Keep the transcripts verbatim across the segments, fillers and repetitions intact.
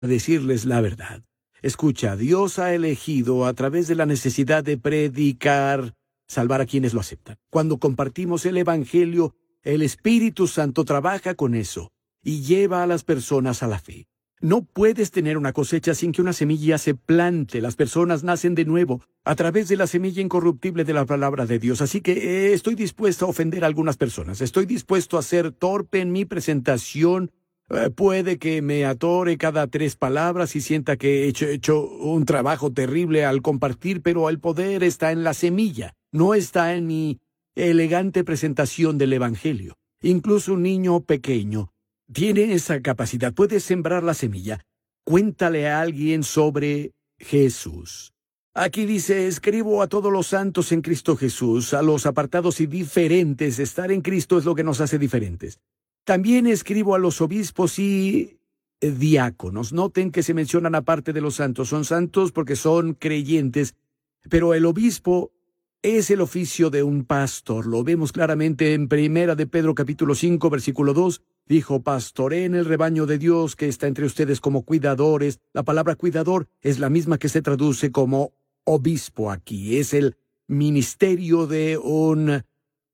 decirles la verdad. Escucha, Dios ha elegido a través de la necesidad de predicar, salvar a quienes lo aceptan. Cuando compartimos el Evangelio, el Espíritu Santo trabaja con eso y lleva a las personas a la fe. No puedes tener una cosecha sin que una semilla se plante. Las personas nacen de nuevo a través de la semilla incorruptible de la palabra de Dios. Así que eh, estoy dispuesto a ofender a algunas personas. Estoy dispuesto a ser torpe en mi presentación. Eh, puede que me atore cada tres palabras y sienta que he hecho, hecho un trabajo terrible al compartir, pero el poder está en la semilla, no está en mi elegante presentación del Evangelio. Incluso un niño pequeño tiene esa capacidad, puede sembrar la semilla. Cuéntale a alguien sobre Jesús. Aquí dice, escribo a todos los santos en Cristo Jesús, a los apartados y diferentes. Estar en Cristo es lo que nos hace diferentes. También escribo a los obispos y diáconos. Noten que se mencionan aparte de los santos. Son santos porque son creyentes, pero el obispo es el oficio de un pastor. Lo vemos claramente en Primera de Pedro capítulo cinco, versículo dos. Dijo, pastoreen el rebaño de Dios que está entre ustedes como cuidadores. La palabra cuidador es la misma que se traduce como obispo aquí. Es el ministerio de un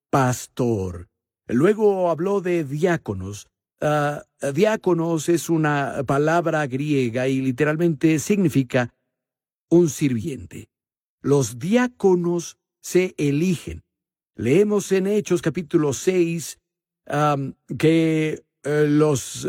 pastor. Luego habló de diáconos. Uh, diáconos es una palabra griega y literalmente significa un sirviente. Los diáconos se eligen. Leemos en Hechos capítulo seis um, que uh, los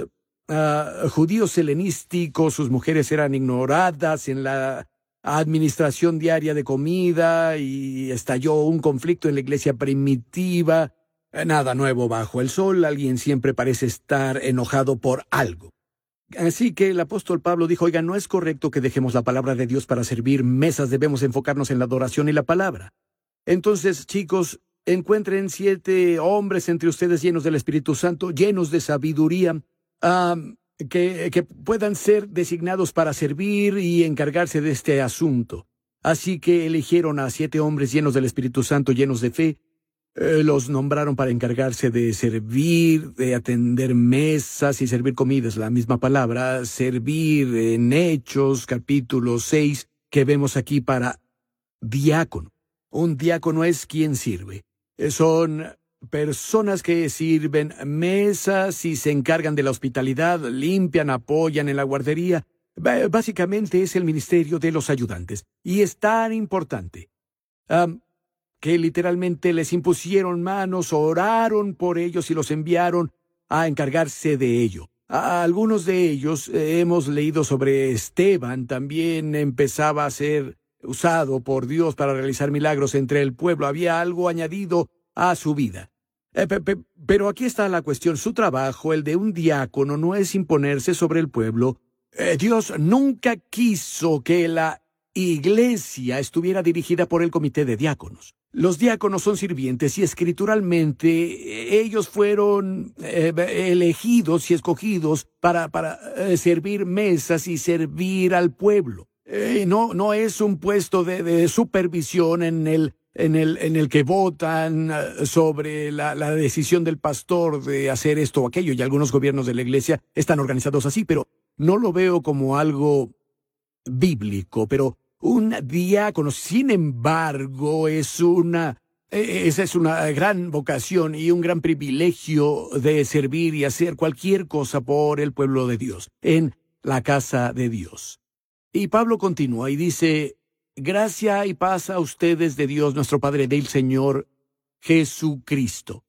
uh, judíos helenísticos, sus mujeres eran ignoradas en la administración diaria de comida y estalló un conflicto en la iglesia primitiva. Nada nuevo bajo el sol, alguien siempre parece estar enojado por algo. Así que el apóstol Pablo dijo, oiga, no es correcto que dejemos la palabra de Dios para servir mesas, debemos enfocarnos en la adoración y la palabra. Entonces, chicos, encuentren siete hombres entre ustedes llenos del Espíritu Santo, llenos de sabiduría, um, que, que puedan ser designados para servir y encargarse de este asunto. Así que eligieron a siete hombres llenos del Espíritu Santo, llenos de fe. Eh, los nombraron para encargarse de servir, de atender mesas y servir comidas, la misma palabra, servir en Hechos, capítulo seis, que vemos aquí para diácono. Un diácono es quien sirve. Eh, son personas que sirven mesas y se encargan de la hospitalidad, limpian, apoyan en la guardería. B- básicamente es el ministerio de los ayudantes. Y es tan importante. Um, que literalmente les impusieron manos, oraron por ellos y los enviaron a encargarse de ello. A algunos de ellos eh, hemos leído sobre Esteban, también empezaba a ser usado por Dios para realizar milagros entre el pueblo. Había algo añadido a su vida. Eh, pe, pe, pero aquí está la cuestión. Su trabajo, el de un diácono, no es imponerse sobre el pueblo. Eh, Dios nunca quiso que la iglesia estuviera dirigida por el comité de diáconos. Los diáconos son sirvientes y escrituralmente ellos fueron eh, elegidos y escogidos para, para eh, servir mesas y servir al pueblo. Eh, no, no es un puesto de, de supervisión en el, en el, en el que votan uh, sobre la, la decisión del pastor de hacer esto o aquello, y algunos gobiernos de la iglesia están organizados así, pero no lo veo como algo bíblico, pero un diácono, sin embargo, es una, esa es una gran vocación y un gran privilegio de servir y hacer cualquier cosa por el pueblo de Dios, en la casa de Dios. Y Pablo continúa y dice, gracia y paz a ustedes de Dios nuestro Padre, del Señor Jesucristo.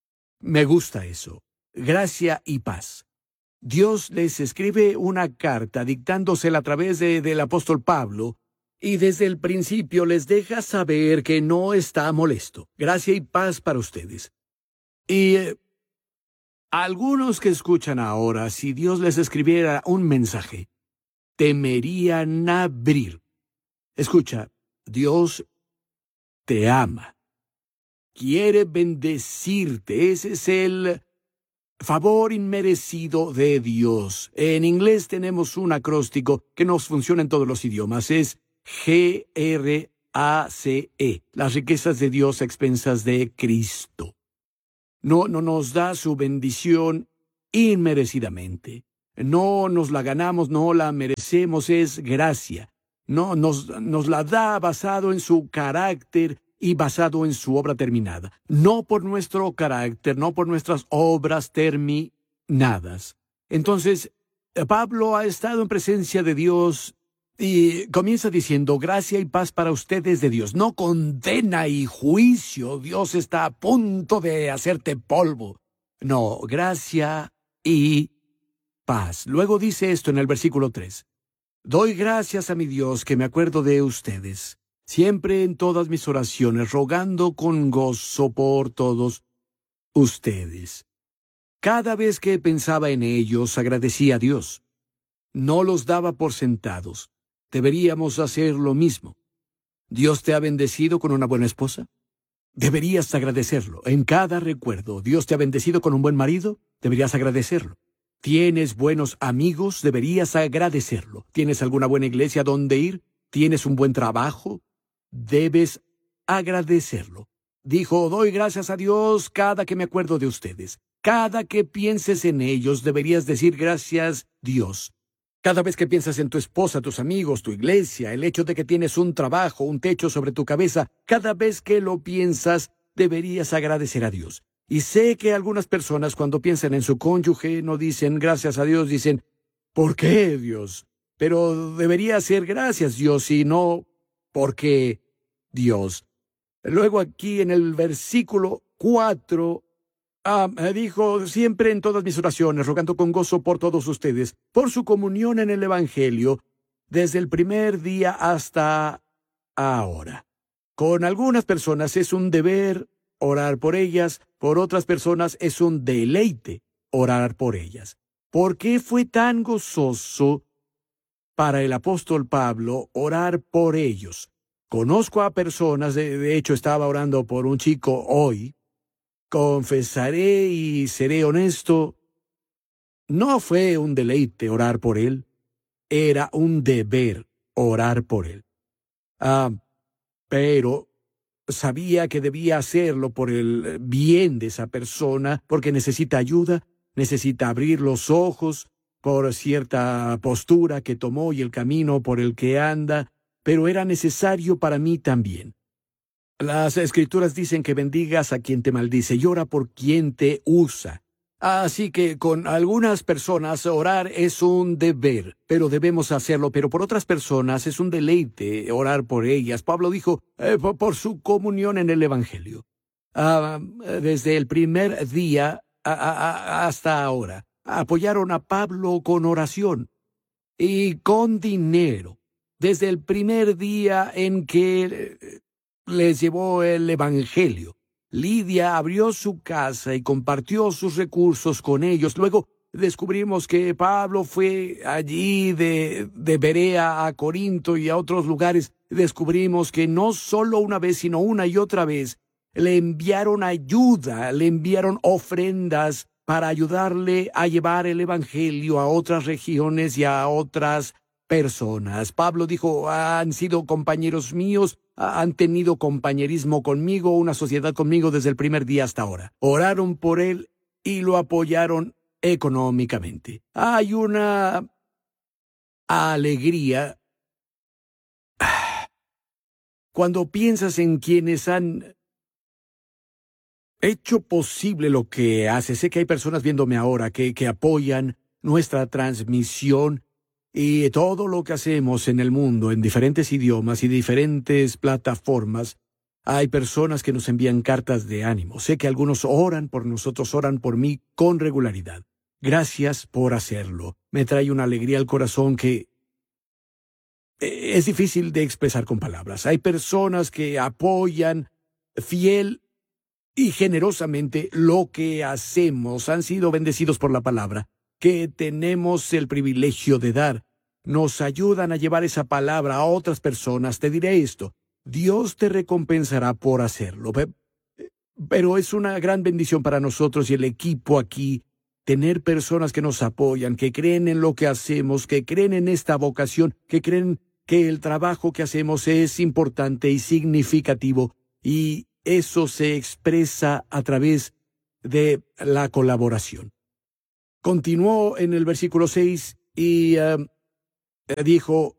Me gusta eso. Gracia y paz. Dios les escribe una carta dictándosela a través de, del apóstol Pablo, y desde el principio les deja saber que no está molesto. Gracia y paz para ustedes. Y eh, algunos que escuchan ahora, si Dios les escribiera un mensaje, temerían abrir. Escucha, Dios te ama. Quiere bendecirte. Ese es el favor inmerecido de Dios. En inglés tenemos un acróstico que nos funciona en todos los idiomas. Es G R A C E, las riquezas de Dios a expensas de Cristo. No, no nos da su bendición inmerecidamente. No nos la ganamos, no la merecemos, es gracia. No, nos, nos la da basado en su carácter y basado en su obra terminada. No por nuestro carácter, no por nuestras obras terminadas. Entonces, Pablo ha estado en presencia de Dios y comienza diciendo, gracia y paz para ustedes de Dios. No condena y juicio. Dios está a punto de hacerte polvo. No, gracia y paz. Luego dice esto en el versículo tres. Doy gracias a mi Dios que me acuerdo de ustedes, siempre en todas mis oraciones, rogando con gozo por todos ustedes. Cada vez que pensaba en ellos, agradecía a Dios. No los daba por sentados. Deberíamos hacer lo mismo. ¿Dios te ha bendecido con una buena esposa? Deberías agradecerlo. En cada recuerdo, ¿Dios te ha bendecido con un buen marido? Deberías agradecerlo. ¿Tienes buenos amigos? Deberías agradecerlo. ¿Tienes alguna buena iglesia donde ir? ¿Tienes un buen trabajo? Debes agradecerlo. Dijo, doy gracias a Dios cada que me acuerdo de ustedes. Cada que pienses en ellos, deberías decir gracias, Dios. Cada vez que piensas en tu esposa, tus amigos, tu iglesia, el hecho de que tienes un trabajo, un techo sobre tu cabeza, cada vez que lo piensas, deberías agradecer a Dios. Y sé que algunas personas cuando piensan en su cónyuge no dicen gracias a Dios, dicen, ¿por qué Dios? Pero debería ser gracias Dios y no ¿por qué Dios? Luego aquí en el versículo cuatro, ah, dijo, siempre en todas mis oraciones, rogando con gozo por todos ustedes, por su comunión en el Evangelio, desde el primer día hasta ahora. Con algunas personas es un deber orar por ellas, por otras personas es un deleite orar por ellas. ¿Por qué fue tan gozoso para el apóstol Pablo orar por ellos? Conozco a personas, de, de hecho estaba orando por un chico hoy, confesaré y seré honesto, no fue un deleite orar por él, era un deber orar por él. Ah, pero sabía que debía hacerlo por el bien de esa persona, porque necesita ayuda, necesita abrir los ojos por cierta postura que tomó y el camino por el que anda, pero era necesario para mí también. Las Escrituras dicen que bendigas a quien te maldice y ora por quien te usa. Así que con algunas personas orar es un deber, pero debemos hacerlo, pero por otras personas es un deleite orar por ellas. Pablo dijo, eh, por, por su comunión en el Evangelio. Ah, desde el primer día a, a, a, hasta ahora, apoyaron a Pablo con oración y con dinero. Desde el primer día en que les llevó el Evangelio. Lidia abrió su casa y compartió sus recursos con ellos. Luego descubrimos que Pablo fue allí de, de Berea a Corinto y a otros lugares. Descubrimos que no solo una vez, sino una y otra vez, le enviaron ayuda, le enviaron ofrendas para ayudarle a llevar el Evangelio a otras regiones y a otras personas. Pablo dijo, han sido compañeros míos, han tenido compañerismo conmigo, una sociedad conmigo desde el primer día hasta ahora. Oraron por él y lo apoyaron económicamente. Hay una alegría cuando piensas en quienes han hecho posible lo que hace. Sé que hay personas viéndome ahora que, que apoyan nuestra transmisión y todo lo que hacemos en el mundo, en diferentes idiomas y diferentes plataformas. Hay personas que nos envían cartas de ánimo. Sé que algunos oran por nosotros, oran por mí con regularidad. Gracias por hacerlo. Me trae una alegría al corazón que es difícil de expresar con palabras. Hay personas que apoyan fiel y generosamente lo que hacemos. Han sido bendecidos por la palabra que tenemos el privilegio de dar. Nos ayudan a llevar esa palabra a otras personas. Te diré esto, Dios te recompensará por hacerlo. Pero es una gran bendición para nosotros y el equipo aquí, tener personas que nos apoyan, que creen en lo que hacemos, que creen en esta vocación, que creen que el trabajo que hacemos es importante y significativo, y eso se expresa a través de la colaboración. continuó en el versículo seis y uh, dijo,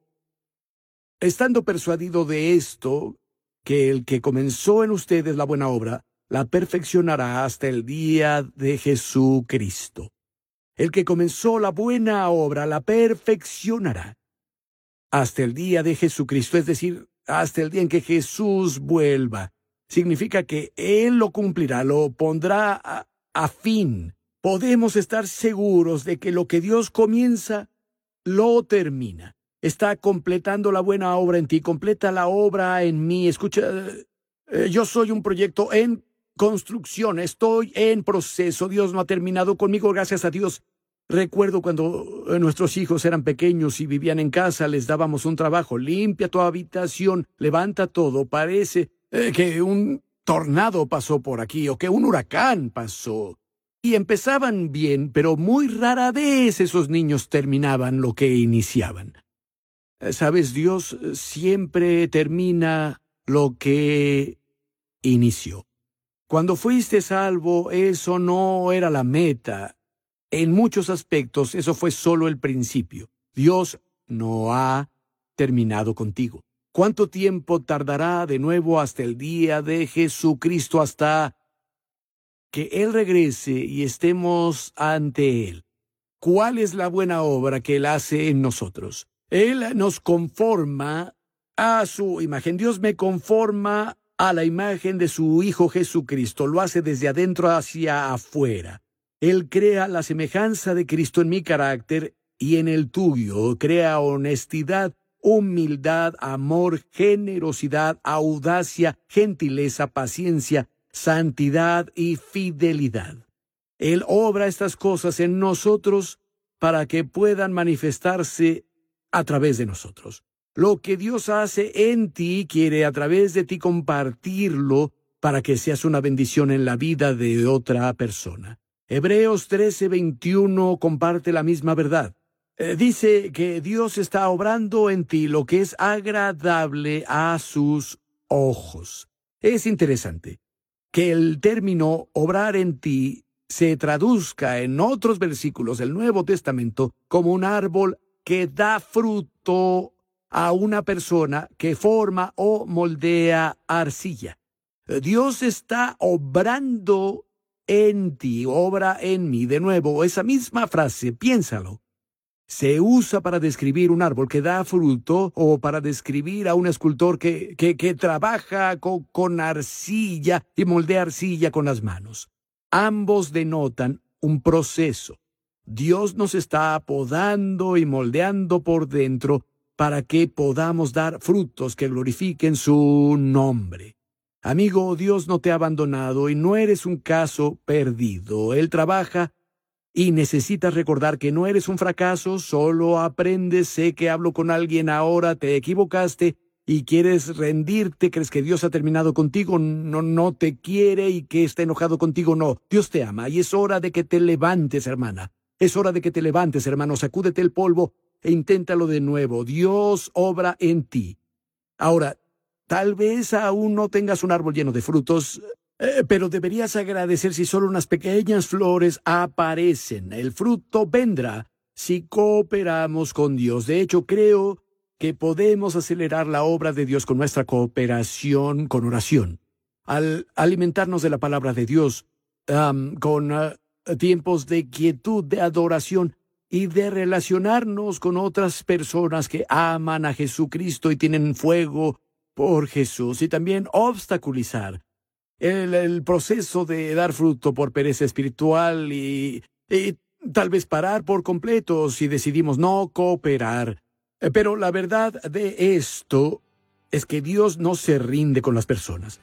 estando persuadido de esto, que el que comenzó en ustedes la buena obra, la perfeccionará hasta el día de Jesucristo. El que comenzó la buena obra, la perfeccionará hasta el día de Jesucristo, es decir, hasta el día en que Jesús vuelva. Significa que Él lo cumplirá, lo pondrá a, a fin. Podemos estar seguros de que lo que Dios comienza, lo termina. Está completando la buena obra en ti, completa la obra en mí. Escucha, eh, yo soy un proyecto en construcción, estoy en proceso. Dios no ha terminado conmigo, gracias a Dios. Recuerdo cuando nuestros hijos eran pequeños y vivían en casa, les dábamos un trabajo. Limpia tu habitación, levanta todo. Parece eh, que un tornado pasó por aquí o que un huracán pasó. Y empezaban bien, pero muy rara vez esos niños terminaban lo que iniciaban. Sabes, Dios siempre termina lo que inició. Cuando fuiste salvo, eso no era la meta. En muchos aspectos, eso fue solo el principio. Dios no ha terminado contigo. ¿Cuánto tiempo tardará de nuevo hasta el día de Jesucristo, hasta que Él regrese y estemos ante Él? ¿Cuál es la buena obra que Él hace en nosotros? Él nos conforma a su imagen. Dios me conforma a la imagen de su Hijo Jesucristo. Lo hace desde adentro hacia afuera. Él crea la semejanza de Cristo en mi carácter y en el tuyo. Crea honestidad, humildad, amor, generosidad, audacia, gentileza, paciencia, santidad y fidelidad. Él obra estas cosas en nosotros para que puedan manifestarse a través de nosotros. Lo que Dios hace en ti, quiere a través de ti compartirlo para que seas una bendición en la vida de otra persona. Hebreos trece veintiuno comparte la misma verdad. Eh, dice que Dios está obrando en ti lo que es agradable a sus ojos. Es interesante que el término obrar en ti se traduzca en otros versículos del Nuevo Testamento como un árbol que da fruto a una persona que forma o moldea arcilla. Dios está obrando en ti, obra en mí. De nuevo, esa misma frase, piénsalo. Se usa para describir un árbol que da fruto o para describir a un escultor que, que, que trabaja con, con arcilla y moldea arcilla con las manos. Ambos denotan un proceso. Dios nos está podando y moldeando por dentro para que podamos dar frutos que glorifiquen su nombre. Amigo, Dios no te ha abandonado y no eres un caso perdido. Él trabaja y necesitas recordar que no eres un fracaso, solo aprendes. Sé que hablo con alguien ahora, te equivocaste y quieres rendirte, crees que Dios ha terminado contigo, no, no te quiere y que está enojado contigo. No, Dios te ama y es hora de que te levantes, hermana. Es hora de que te levantes, hermano, sacúdete el polvo e inténtalo de nuevo. Dios obra en ti. Ahora, tal vez aún no tengas un árbol lleno de frutos, eh, pero deberías agradecer si solo unas pequeñas flores aparecen. El fruto vendrá si cooperamos con Dios. De hecho, creo que podemos acelerar la obra de Dios con nuestra cooperación, con oración. Al alimentarnos de la palabra de Dios, um, con uh, tiempos de quietud, de adoración y de relacionarnos con otras personas que aman a Jesucristo y tienen fuego por Jesús, y también obstaculizar el, el proceso de dar fruto por pereza espiritual y, y tal vez parar por completo si decidimos no cooperar. Pero la verdad de esto es que Dios no se rinde con las personas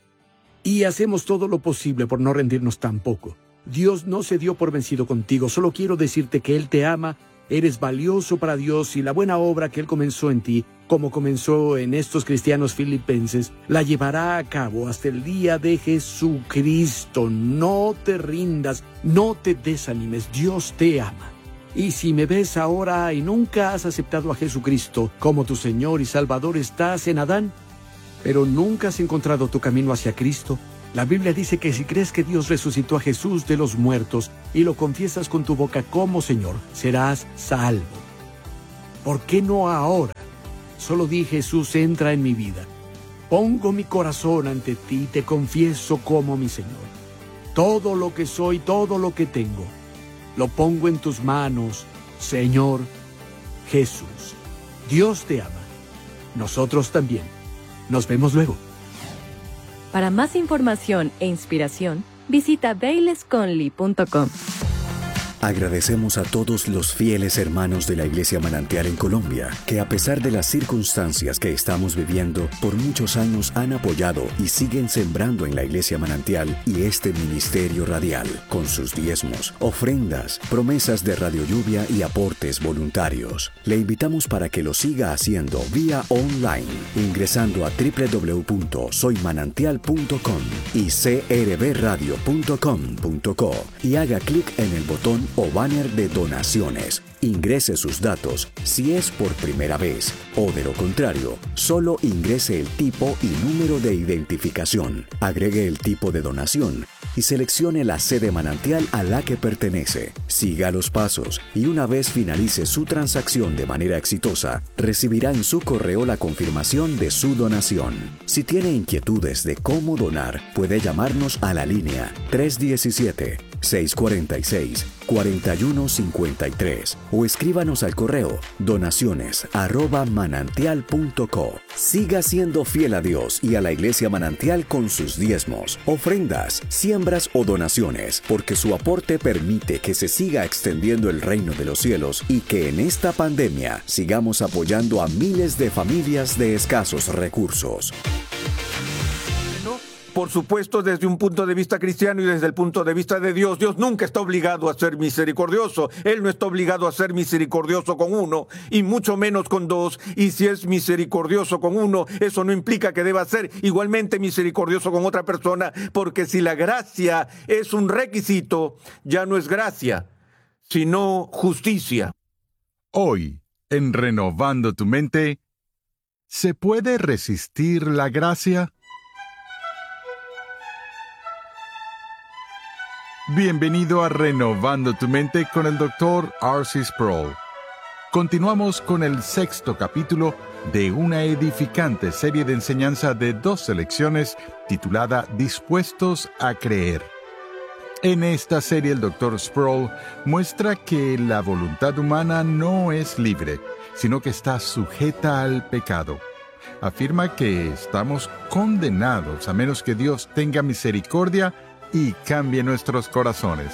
y hacemos todo lo posible por no rendirnos tampoco. Dios no se dio por vencido contigo. Solo quiero decirte que Él te ama, eres valioso para Dios y la buena obra que Él comenzó en ti, como comenzó en estos cristianos filipenses, la llevará a cabo hasta el día de Jesucristo. No te rindas, no te desanimes, Dios te ama. Y si me ves ahora y nunca has aceptado a Jesucristo como tu Señor y Salvador, estás en Adán, pero nunca has encontrado tu camino hacia Cristo, La Biblia dice que si crees que Dios resucitó a Jesús de los muertos y lo confiesas con tu boca como Señor, serás salvo. ¿Por qué no ahora? Solo di: Jesús, entra en mi vida. Pongo mi corazón ante ti y te confieso como mi Señor. Todo lo que soy, todo lo que tengo, lo pongo en tus manos, Señor Jesús. Dios te ama. Nosotros también. Nos vemos luego. Para más información e inspiración, visita bayless conley punto com. Agradecemos a todos los fieles hermanos de la Iglesia Manantial en Colombia, que a pesar de las circunstancias que estamos viviendo, por muchos años han apoyado y siguen sembrando en la Iglesia Manantial y este ministerio radial, con sus diezmos, ofrendas, promesas de Radio Lluvia y aportes voluntarios. Le invitamos para que lo siga haciendo vía online, ingresando a doble u doble u doble u punto soy manantial punto com y c r b radio punto com punto co y haga clic en el botón o banner de donaciones. Ingrese sus datos si es por primera vez, o de lo contrario, solo ingrese el tipo y número de identificación. Agregue el tipo de donación y seleccione la sede manantial a la que pertenece. Siga los pasos y una vez finalice su transacción de manera exitosa, recibirá en su correo la confirmación de su donación. Si tiene inquietudes de cómo donar, puede llamarnos a la línea tres uno siete, seis cuatro seis, cuatro uno cinco tres o escríbanos al correo donaciones arroba manantial punto co. Siga siendo fiel a Dios y a la Iglesia Manantial con sus diezmos, ofrendas, siembras o donaciones, porque su aporte permite que se siga extendiendo el reino de los cielos y que en esta pandemia sigamos apoyando a miles de familias de escasos recursos. Por supuesto, desde un punto de vista cristiano y desde el punto de vista de Dios, Dios nunca está obligado a ser misericordioso. Él no está obligado a ser misericordioso con uno, y mucho menos con dos. Y si es misericordioso con uno, eso no implica que deba ser igualmente misericordioso con otra persona, porque si la gracia es un requisito, ya no es gracia, sino justicia. Hoy, en Renovando tu Mente, ¿se puede resistir la gracia? Bienvenido a Renovando tu Mente con el doctor R C Sproul. Continuamos con el sexto capítulo de una edificante serie de enseñanza de dos selecciones titulada Dispuestos a Creer. En esta serie el doctor Sproul muestra que la voluntad humana no es libre, sino que está sujeta al pecado. Afirma que estamos condenados a menos que Dios tenga misericordia y cambie nuestros corazones.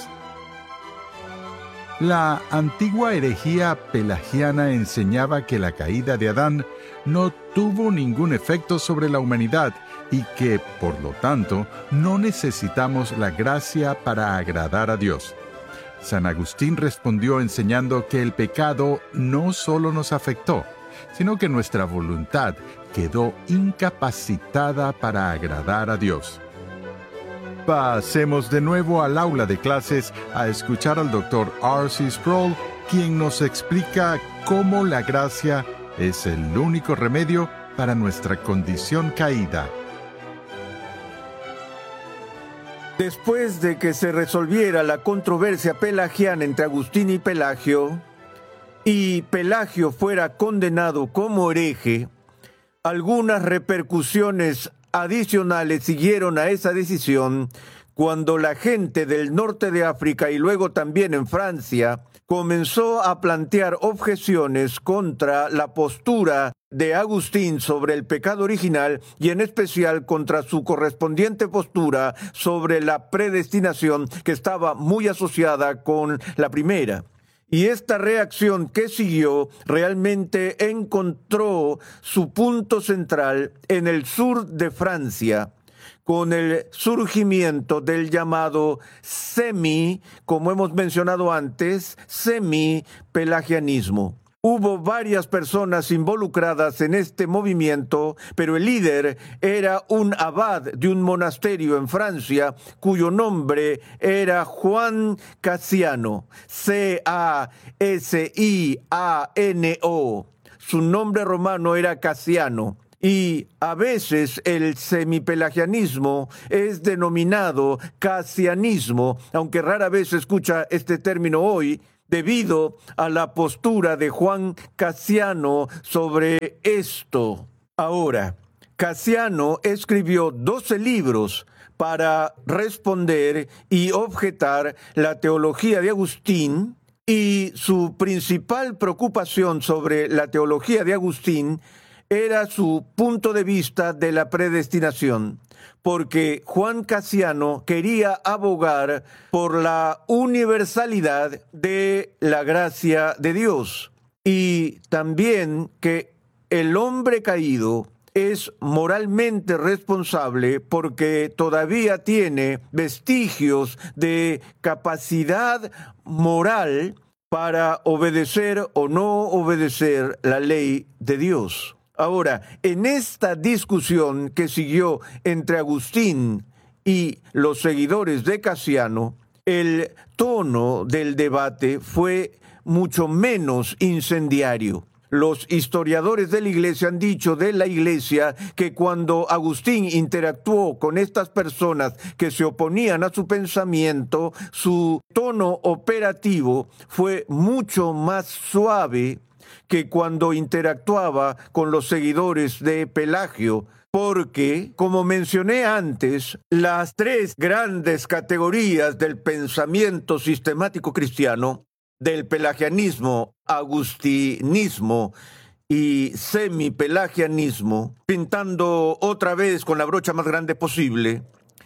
La antigua herejía pelagiana enseñaba que la caída de Adán no tuvo ningún efecto sobre la humanidad y que, por lo tanto, no necesitamos la gracia para agradar a Dios. San Agustín respondió enseñando que el pecado no solo nos afectó, sino que nuestra voluntad quedó incapacitada para agradar a Dios. Pasemos de nuevo al aula de clases a escuchar al doctor R C Sproul, quien nos explica cómo la gracia es el único remedio para nuestra condición caída. Después de que se resolviera la controversia pelagiana entre Agustín y Pelagio, y Pelagio fuera condenado como hereje, algunas repercusiones adicionales siguieron a esa decisión cuando la gente del norte de África y luego también en Francia comenzó a plantear objeciones contra la postura de Agustín sobre el pecado original y en especial contra su correspondiente postura sobre la predestinación, que estaba muy asociada con la primera. Y esta reacción que siguió realmente encontró su punto central en el sur de Francia, con el surgimiento del llamado semi, como hemos mencionado antes, semi-pelagianismo. Hubo varias personas involucradas en este movimiento, pero el líder era un abad de un monasterio en Francia, cuyo nombre era Juan Cassiano, C A S I A N O. Su nombre romano era Cassiano. Y a veces el semipelagianismo es denominado casianismo, aunque rara vez se escucha este término hoy, debido a la postura de Juan Cassiano sobre esto. Ahora, Cassiano escribió doce libros para responder y objetar la teología de Agustín, y su principal preocupación sobre la teología de Agustín era su punto de vista de la predestinación, porque Juan Cassiano quería abogar por la universalidad de la gracia de Dios, y también que el hombre caído es moralmente responsable porque todavía tiene vestigios de capacidad moral para obedecer o no obedecer la ley de Dios. Ahora, en esta discusión que siguió entre Agustín y los seguidores de Cassiano, el tono del debate fue mucho menos incendiario. Los historiadores de la Iglesia han dicho de la Iglesia que cuando Agustín interactuó con estas personas que se oponían a su pensamiento, su tono operativo fue mucho más suave que cuando interactuaba con los seguidores de Pelagio, porque, como mencioné antes, las tres grandes categorías del pensamiento sistemático cristiano, del pelagianismo, agustinismo y semipelagianismo, pintando otra vez con la brocha más grande posible,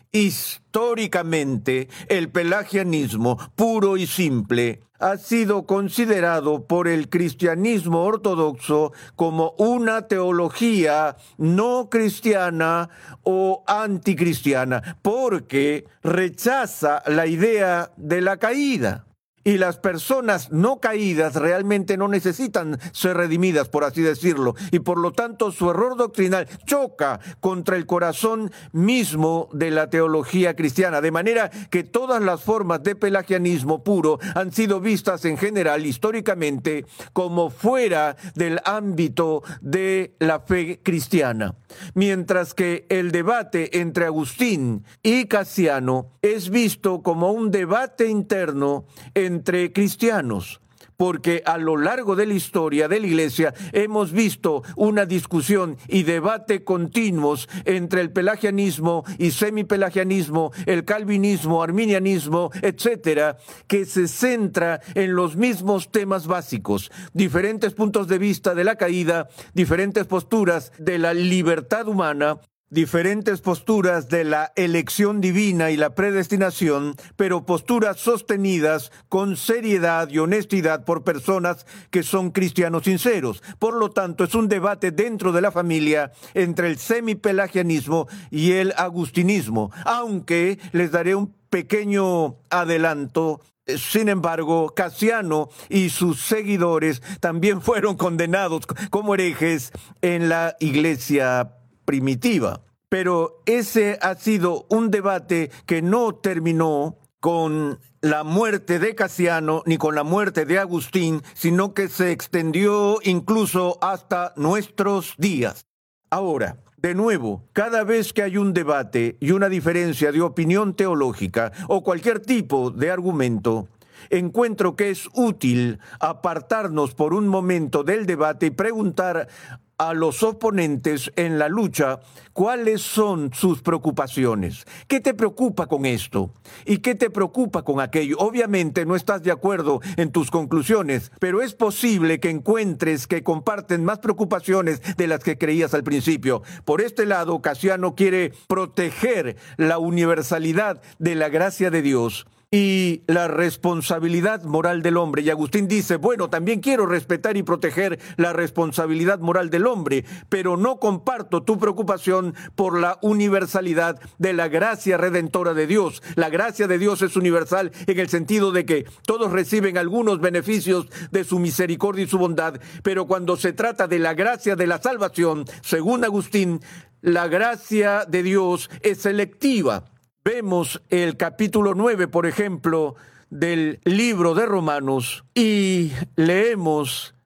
históricamente el pelagianismo puro y simple ha sido considerado por el cristianismo ortodoxo como una teología no cristiana o anticristiana, porque rechaza la idea de la caída. Y las personas no caídas realmente no necesitan ser redimidas, por así decirlo, y por lo tanto su error doctrinal choca contra el corazón mismo de la teología cristiana, de manera que todas las formas de pelagianismo puro han sido vistas en general históricamente como fuera del ámbito de la fe cristiana, mientras que el debate entre Agustín y Cassiano es visto como un debate interno en entre cristianos, porque a lo largo de la historia de la Iglesia hemos visto una discusión y debate continuos entre el pelagianismo y semipelagianismo, el calvinismo, arminianismo, etcétera, que se centra en los mismos temas básicos, diferentes puntos de vista de la caída, diferentes posturas de la libertad humana, diferentes posturas de la elección divina y la predestinación, pero posturas sostenidas con seriedad y honestidad por personas que son cristianos sinceros. Por lo tanto, es un debate dentro de la familia entre el semipelagianismo y el agustinismo, aunque les daré un pequeño adelanto. Sin embargo, Cassiano y sus seguidores también fueron condenados como herejes en la Iglesia primitiva. Pero ese ha sido un debate que no terminó con la muerte de Cassiano ni con la muerte de Agustín, sino que se extendió incluso hasta nuestros días. Ahora, de nuevo, cada vez que hay un debate y una diferencia de opinión teológica o cualquier tipo de argumento, encuentro que es útil apartarnos por un momento del debate y preguntar a los oponentes en la lucha cuáles son sus preocupaciones. ¿Qué te preocupa con esto? ¿Y qué te preocupa con aquello? Obviamente no estás de acuerdo en tus conclusiones, pero es posible que encuentres que comparten más preocupaciones de las que creías al principio. Por este lado, Cassiano quiere proteger la universalidad de la gracia de Dios y la responsabilidad moral del hombre. Y Agustín dice, bueno, también quiero respetar y proteger la responsabilidad moral del hombre, pero no comparto tu preocupación por la universalidad de la gracia redentora de Dios. La gracia de Dios es universal en el sentido de que todos reciben algunos beneficios de su misericordia y su bondad, pero cuando se trata de la gracia de la salvación, según Agustín, la gracia de Dios es selectiva. Vemos el capítulo nueve, por ejemplo, del libro de Romanos y leemos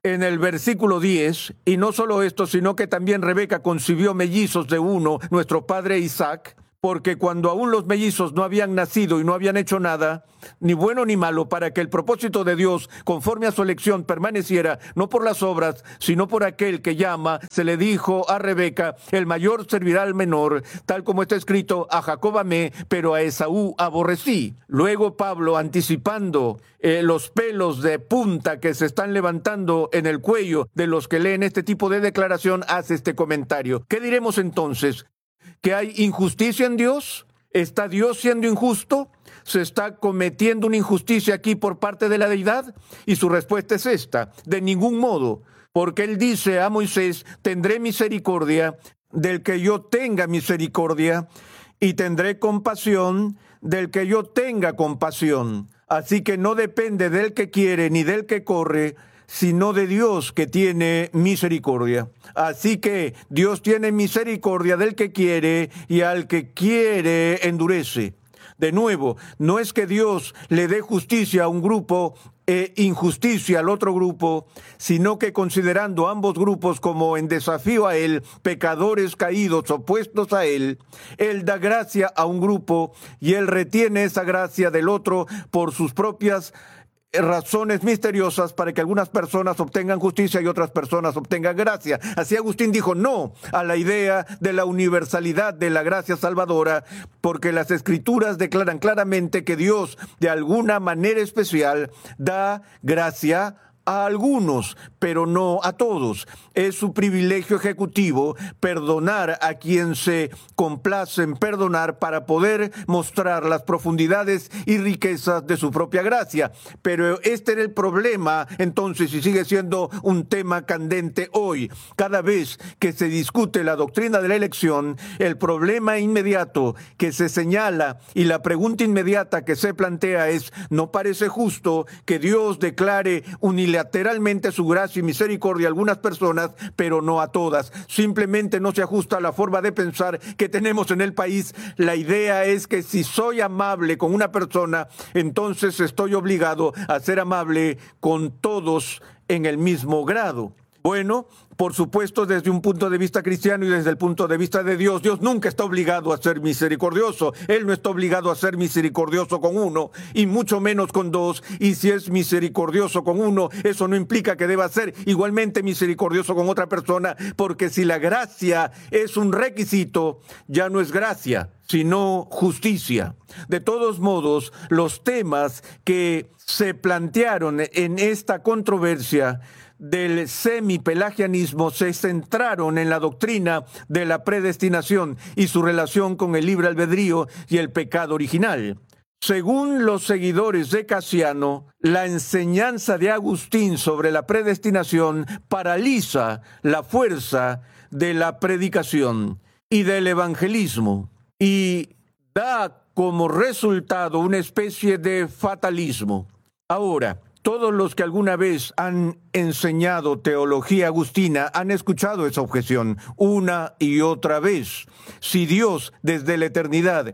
en el versículo diez, y no solo esto, sino que también Rebeca concibió mellizos de uno, nuestro padre Isaac, porque cuando aún los mellizos no habían nacido y no habían hecho nada, ni bueno ni malo, para que el propósito de Dios, conforme a su elección, permaneciera, no por las obras, sino por aquel que llama, se le dijo a Rebeca, el mayor servirá al menor, tal como está escrito, a Jacob amé, pero a Esaú aborrecí. Luego Pablo, anticipando eh, los pelos de punta que se están levantando en el cuello de los que leen este tipo de declaración, hace este comentario. ¿Qué diremos entonces? ¿Que hay injusticia en Dios? ¿Está Dios siendo injusto? ¿Se está cometiendo una injusticia aquí por parte de la deidad? Y su respuesta es esta: de ningún modo, porque él dice a Moisés, tendré misericordia del que yo tenga misericordia y tendré compasión del que yo tenga compasión. Así que no depende del que quiere ni del que corre, sino de Dios que tiene misericordia. Así que Dios tiene misericordia del que quiere y al que quiere endurece. De nuevo, no es que Dios le dé justicia a un grupo e injusticia al otro grupo, sino que considerando ambos grupos como en desafío a Él, pecadores caídos opuestos a Él, Él da gracia a un grupo y Él retiene esa gracia del otro por sus propias razones misteriosas para que algunas personas obtengan justicia y otras personas obtengan gracia. Así Agustín dijo no a la idea de la universalidad de la gracia salvadora, porque las Escrituras declaran claramente que Dios de alguna manera especial da gracia a algunos, pero no a todos. Es su privilegio ejecutivo perdonar a quien se complace en perdonar para poder mostrar las profundidades y riquezas de su propia gracia. Pero este era el problema entonces, y sigue siendo un tema candente hoy. Cada vez que se discute la doctrina de la elección, el problema inmediato que se señala y la pregunta inmediata que se plantea es: ¿no parece justo que Dios declare unilateralmente lateralmente su gracia y misericordia a algunas personas, pero no a todas? Simplemente no se ajusta a la forma de pensar que tenemos en el país. La idea es que si soy amable con una persona, entonces estoy obligado a ser amable con todos en el mismo grado. Bueno, por supuesto, desde un punto de vista cristiano y desde el punto de vista de Dios, Dios nunca está obligado a ser misericordioso. Él no está obligado a ser misericordioso con uno, y mucho menos con dos. Y si es misericordioso con uno, eso no implica que deba ser igualmente misericordioso con otra persona, porque si la gracia es un requisito, ya no es gracia, sino justicia. De todos modos, los temas que se plantearon en esta controversia del semipelagianismo se centraron en la doctrina de la predestinación y su relación con el libre albedrío y el pecado original. Según los seguidores de Casiano, la enseñanza de Agustín sobre la predestinación paraliza la fuerza de la predicación y del evangelismo y da como resultado una especie de fatalismo. Ahora, todos los que alguna vez han enseñado teología agustina han escuchado esa objeción una y otra vez. Si Dios desde la eternidad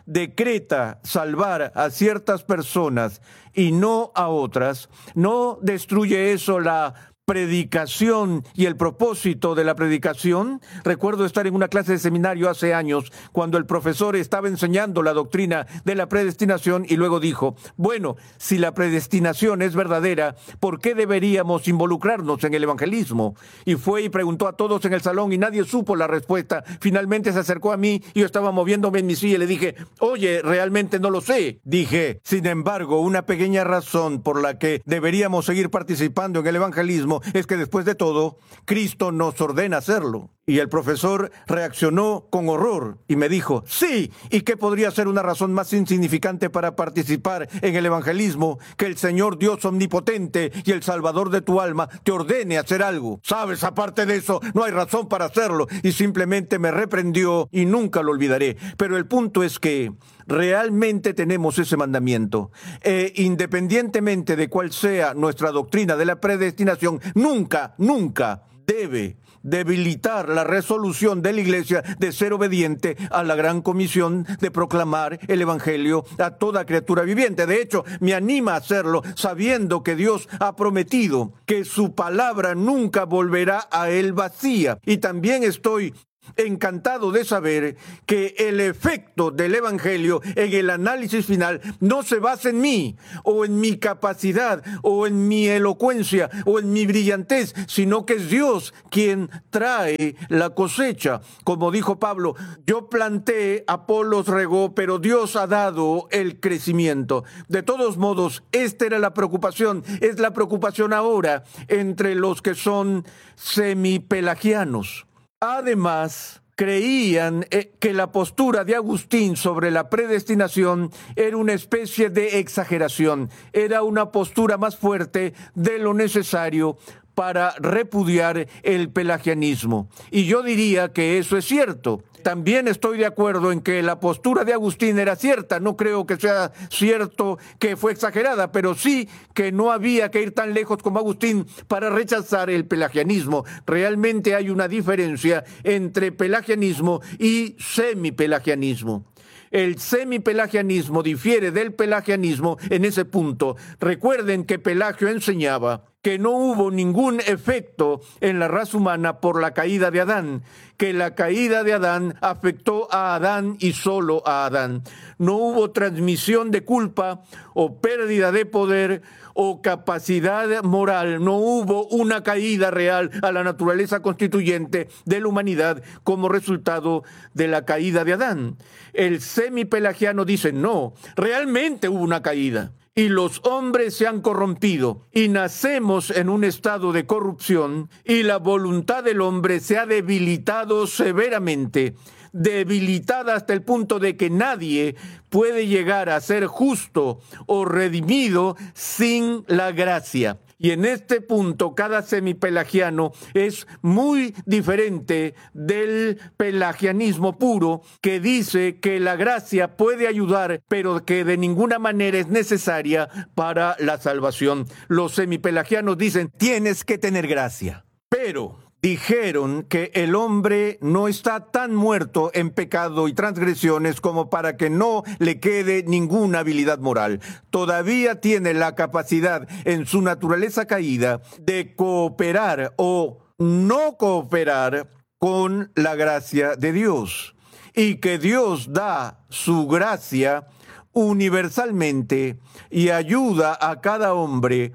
decreta salvar a ciertas personas y no a otras, ¿no destruye eso la predicación y el propósito de la predicación? Recuerdo estar en una clase de seminario hace años cuando el profesor estaba enseñando la doctrina de la predestinación y luego dijo: bueno, si la predestinación es verdadera, ¿por qué deberíamos involucrarnos en el evangelismo? Y fue y preguntó a todos en el salón y nadie supo la respuesta. Finalmente se acercó a mí y yo estaba moviéndome en mi silla y le dije: oye, realmente no lo sé. Dije: sin embargo, una pequeña razón por la que deberíamos seguir participando en el evangelismo es que después de todo, Cristo nos ordena hacerlo. Y el profesor reaccionó con horror y me dijo: sí, ¿y qué podría ser una razón más insignificante para participar en el evangelismo que el Señor Dios omnipotente y el Salvador de tu alma te ordene hacer algo? Sabes, aparte de eso, no hay razón para hacerlo. Y simplemente me reprendió y nunca lo olvidaré. Pero el punto es que realmente tenemos ese mandamiento. E independientemente de cuál sea nuestra doctrina de la predestinación, nunca, nunca debe debilitar la resolución de la Iglesia de ser obediente a la gran comisión de proclamar el Evangelio a toda criatura viviente. De hecho, me anima a hacerlo sabiendo que Dios ha prometido que su palabra nunca volverá a él vacía. Y también estoy encantado de saber que el efecto del Evangelio en el análisis final no se basa en mí, o en mi capacidad, o en mi elocuencia, o en mi brillantez, sino que es Dios quien trae la cosecha. Como dijo Pablo, yo planté, Apolos regó, pero Dios ha dado el crecimiento. De todos modos, esta era la preocupación, es la preocupación ahora entre los que son semipelagianos. Además, creían que la postura de Agustín sobre la predestinación era una especie de exageración, era una postura más fuerte de lo necesario para repudiar el pelagianismo. Y yo diría que eso es cierto. También estoy de acuerdo en que la postura de Agustín era cierta. No creo que sea cierto que fue exagerada, pero sí que no había que ir tan lejos como Agustín para rechazar el pelagianismo. Realmente hay una diferencia entre pelagianismo y semipelagianismo. El semipelagianismo difiere del pelagianismo en ese punto. Recuerden que Pelagio enseñaba que no hubo ningún efecto en la raza humana por la caída de Adán, que la caída de Adán afectó a Adán y solo a Adán. No hubo transmisión de culpa o pérdida de poder o capacidad moral, no hubo una caída real a la naturaleza constituyente de la humanidad como resultado de la caída de Adán. El semipelagiano dice, no, realmente hubo una caída. Y los hombres se han corrompido y nacemos en un estado de corrupción y la voluntad del hombre se ha debilitado severamente, debilitada hasta el punto de que nadie puede llegar a ser justo o redimido sin la gracia. Y en este punto, cada semipelagiano es muy diferente del pelagianismo puro, que dice que la gracia puede ayudar, pero que de ninguna manera es necesaria para la salvación. Los semipelagianos dicen, tienes que tener gracia. Pero dijeron que el hombre no está tan muerto en pecado y transgresiones como para que no le quede ninguna habilidad moral. Todavía tiene la capacidad en su naturaleza caída de cooperar o no cooperar con la gracia de Dios. Y que Dios da su gracia universalmente y ayuda a cada hombre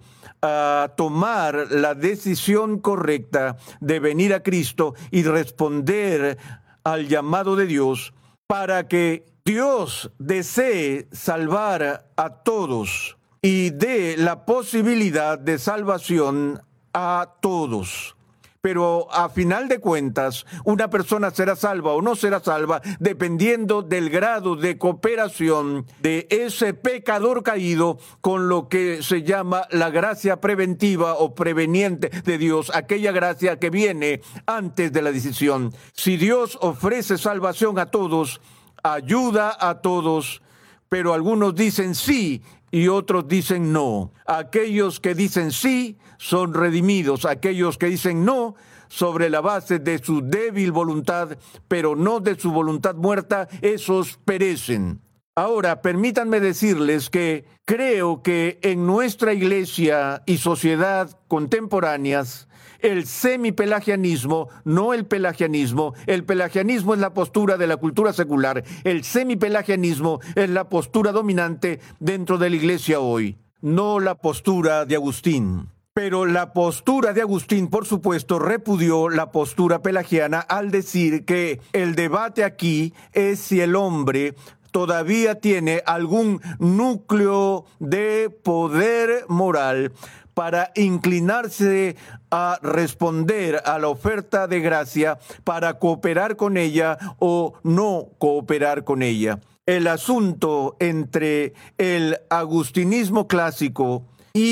a tomar la decisión correcta de venir a Cristo y responder al llamado de Dios para que Dios desee salvar a todos y dé la posibilidad de salvación a todos. Pero a final de cuentas, una persona será salva o no será salva dependiendo del grado de cooperación de ese pecador caído con lo que se llama la gracia preventiva o preveniente de Dios, aquella gracia que viene antes de la decisión. Si Dios ofrece salvación a todos, ayuda a todos, pero algunos dicen sí y otros dicen no. Aquellos que dicen sí son redimidos, aquellos que dicen no, sobre la base de su débil voluntad, pero no de su voluntad muerta, esos perecen. Ahora, permítanme decirles que creo que en nuestra iglesia y sociedad contemporáneas, el semipelagianismo, no el pelagianismo. El pelagianismo es la postura de la cultura secular. El semipelagianismo es la postura dominante dentro de la iglesia hoy, no la postura de Agustín. Pero la postura de Agustín, por supuesto, repudió la postura pelagiana al decir que el debate aquí es si el hombre todavía tiene algún núcleo de poder moral para inclinarse a responder a la oferta de gracia, para cooperar con ella o no cooperar con ella. El asunto entre el agustinismo clásico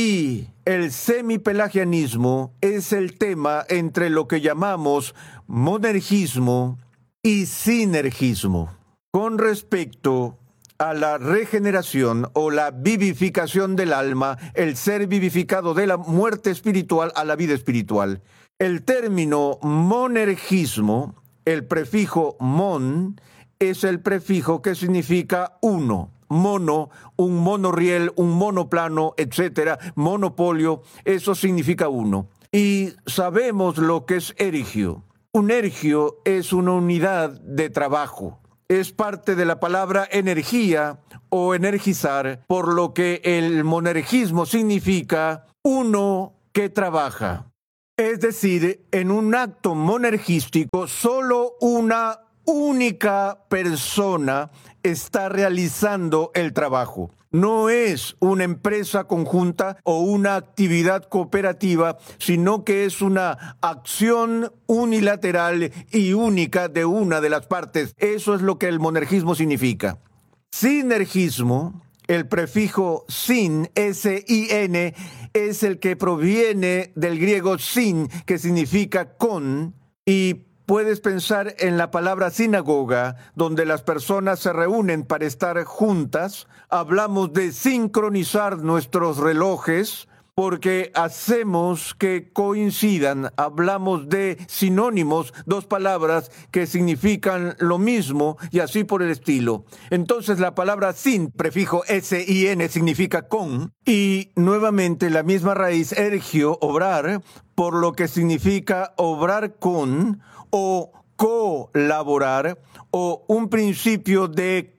y el semipelagianismo es el tema entre lo que llamamos monergismo y sinergismo. Con respecto a la regeneración o la vivificación del alma, el ser vivificado de la muerte espiritual a la vida espiritual. El término monergismo, el prefijo mon, es el prefijo que significa uno. Mono, un monorriel, un monoplano, etcétera, monopolio, eso significa uno. Y sabemos lo que es erigio. Un erigio es una unidad de trabajo. Es parte de la palabra energía o energizar, por lo que el monergismo significa uno que trabaja. Es decir, en un acto monergístico, solo una única persona está realizando el trabajo. No es una empresa conjunta o una actividad cooperativa, sino que es una acción unilateral y única de una de las partes. Eso es lo que el monergismo significa. Sinergismo, el prefijo sin, S I N, es el que proviene del griego sin, que significa con, y puedes pensar en la palabra sinagoga, donde las personas se reúnen para estar juntas. Hablamos de sincronizar nuestros relojes porque hacemos que coincidan. Hablamos de sinónimos, dos palabras que significan lo mismo y así por el estilo. Entonces la palabra sin, prefijo S I N, significa con, y nuevamente la misma raíz ergio, obrar, por lo que significa obrar con o colaborar o un principio de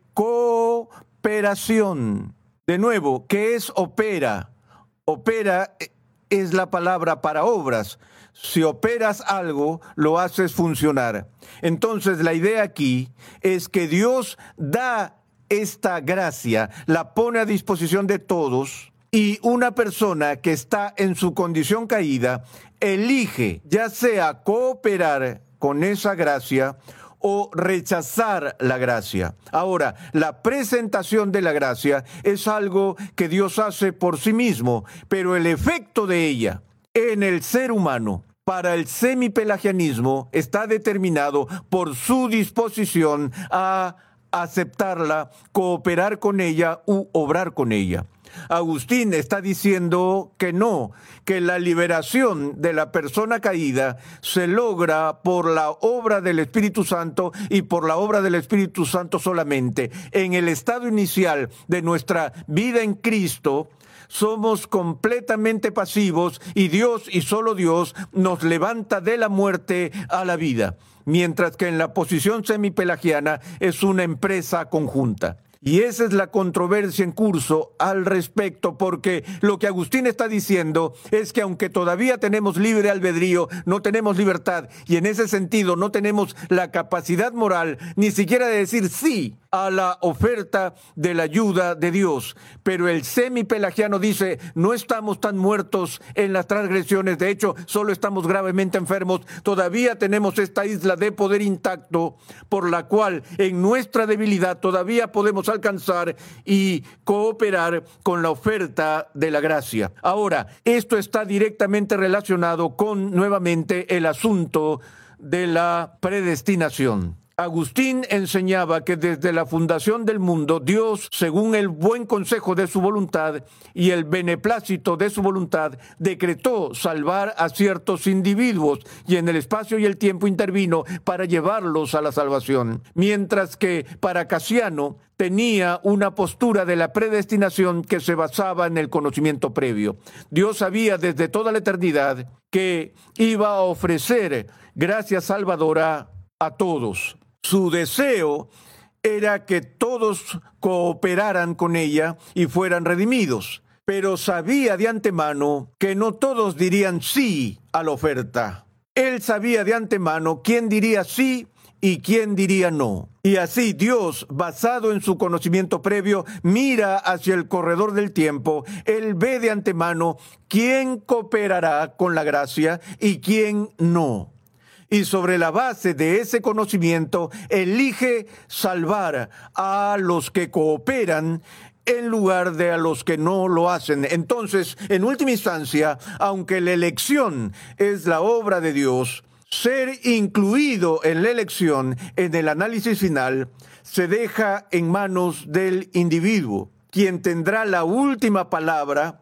cooperación. De nuevo, ¿qué es opera? Opera es la palabra para obras. Si operas algo, lo haces funcionar. Entonces, la idea aquí es que Dios da esta gracia, la pone a disposición de todos, y una persona que está en su condición caída elige ya sea cooperar con esa gracia o rechazar la gracia. Ahora, la presentación de la gracia es algo que Dios hace por sí mismo, pero el efecto de ella en el ser humano para el semipelagianismo está determinado por su disposición a aceptarla, cooperar con ella u obrar con ella. Agustín está diciendo que no, que la liberación de la persona caída se logra por la obra del Espíritu Santo y por la obra del Espíritu Santo solamente. En el estado inicial de nuestra vida en Cristo, somos completamente pasivos y Dios y solo Dios nos levanta de la muerte a la vida, mientras que en la posición semipelagiana es una empresa conjunta. Y esa es la controversia en curso al respecto, porque lo que Agustín está diciendo es que aunque todavía tenemos libre albedrío, no tenemos libertad, y en ese sentido no tenemos la capacidad moral ni siquiera de decir sí a la oferta de la ayuda de Dios. Pero el semipelagiano dice, no estamos tan muertos en las transgresiones, de hecho, solo estamos gravemente enfermos, todavía tenemos esta isla de poder intacto, por la cual en nuestra debilidad todavía podemos alcanzar y cooperar con la oferta de la gracia. Ahora, esto está directamente relacionado con, nuevamente, el asunto de la predestinación. Agustín enseñaba que desde la fundación del mundo, Dios, según el buen consejo de su voluntad y el beneplácito de su voluntad, decretó salvar a ciertos individuos y en el espacio y el tiempo intervino para llevarlos a la salvación. Mientras que para Casiano tenía una postura de la predestinación que se basaba en el conocimiento previo. Dios sabía desde toda la eternidad que iba a ofrecer gracia salvadora a todos. Su deseo era que todos cooperaran con ella y fueran redimidos, pero sabía de antemano que no todos dirían sí a la oferta. Él sabía de antemano quién diría sí y quién diría no. Y así Dios, basado en su conocimiento previo, mira hacia el corredor del tiempo. Él ve de antemano quién cooperará con la gracia y quién no. Y sobre la base de ese conocimiento, elige salvar a los que cooperan en lugar de a los que no lo hacen. Entonces, en última instancia, aunque la elección es la obra de Dios, ser incluido en la elección, en el análisis final, se deja en manos del individuo, quien tendrá la última palabra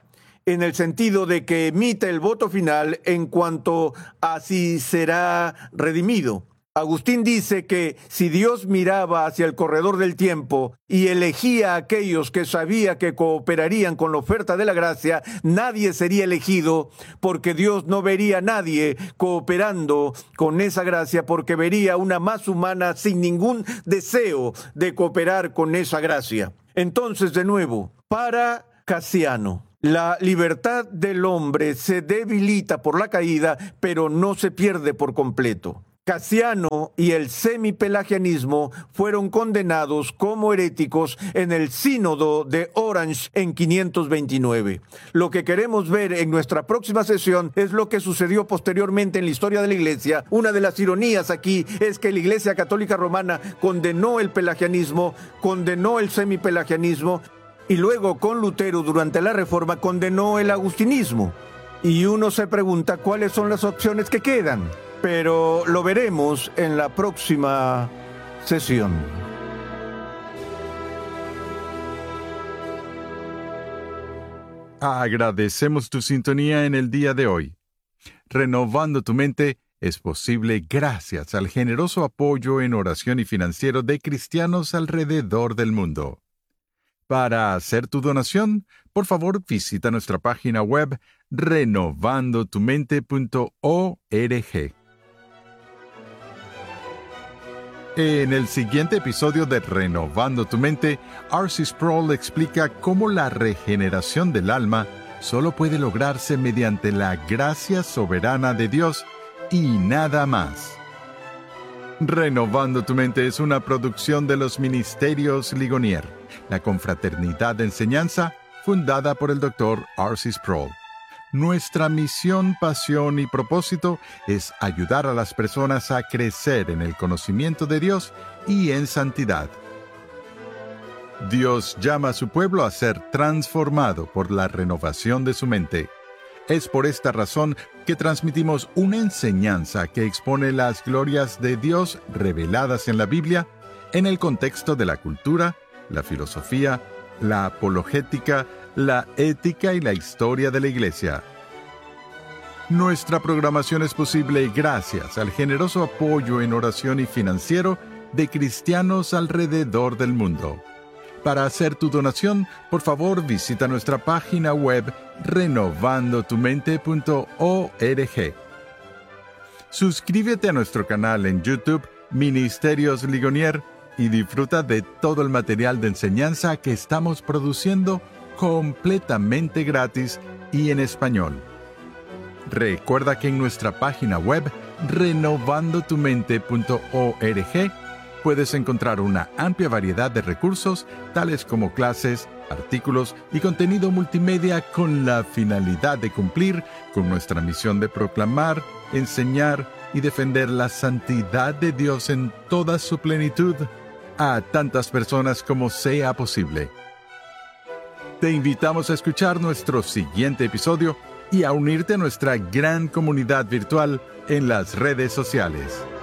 en el sentido de que emite el voto final en cuanto a si será redimido. Agustín dice que si Dios miraba hacia el corredor del tiempo y elegía a aquellos que sabía que cooperarían con la oferta de la gracia, nadie sería elegido, porque Dios no vería a nadie cooperando con esa gracia, porque vería una más humana sin ningún deseo de cooperar con esa gracia. Entonces, de nuevo, para Casiano, la libertad del hombre se debilita por la caída, pero no se pierde por completo. Casiano y el semipelagianismo fueron condenados como heréticos en el sínodo de Orange en quinientos veintinueve. Lo que queremos ver en nuestra próxima sesión es lo que sucedió posteriormente en la historia de la Iglesia. Una de las ironías aquí es que la Iglesia Católica Romana condenó el pelagianismo, condenó el semipelagianismo, y luego con Lutero durante la Reforma condenó el agustinismo. Y uno se pregunta cuáles son las opciones que quedan. Pero lo veremos en la próxima sesión. Agradecemos tu sintonía en el día de hoy. Renovando tu mente es posible gracias al generoso apoyo en oración y financiero de cristianos alrededor del mundo. Para hacer tu donación, por favor visita nuestra página web renovando tu mente punto org. En el siguiente episodio de Renovando tu Mente, R C Sproul explica cómo la regeneración del alma solo puede lograrse mediante la gracia soberana de Dios y nada más. Renovando tu Mente es una producción de los Ministerios Ligonier, la confraternidad de enseñanza fundada por el doctor R C Sproul. Nuestra misión, pasión y propósito es ayudar a las personas a crecer en el conocimiento de Dios y en santidad. Dios llama a su pueblo a ser transformado por la renovación de su mente. Es por esta razón que transmitimos una enseñanza que expone las glorias de Dios reveladas en la Biblia en el contexto de la cultura, la filosofía, la apologética, la ética y la historia de la Iglesia. Nuestra programación es posible gracias al generoso apoyo en oración y financiero de cristianos alrededor del mundo. Para hacer tu donación, por favor visita nuestra página web renovando tu mente punto org. Suscríbete a nuestro canal en YouTube, Ministerios Ligonier, y disfruta de todo el material de enseñanza que estamos produciendo completamente gratis y en español. Recuerda que en nuestra página web renovando tu mente punto org puedes encontrar una amplia variedad de recursos, tales como clases, artículos y contenido multimedia con la finalidad de cumplir con nuestra misión de proclamar, enseñar y defender la santidad de Dios en toda su plenitud a tantas personas como sea posible. Te invitamos a escuchar nuestro siguiente episodio y a unirte a nuestra gran comunidad virtual en las redes sociales.